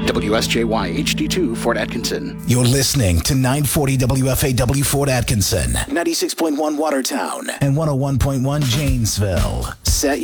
WSJY HD2 Fort Atkinson. You're listening to 940 WFAW Fort Atkinson, 96.1 Watertown, and 101.1 Janesville.